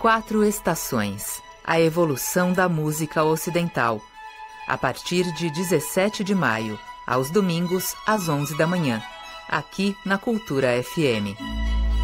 Quatro Estações, a evolução da música ocidental. A partir de 17 de maio, aos domingos, às 11 da manhã, aqui na Cultura FM.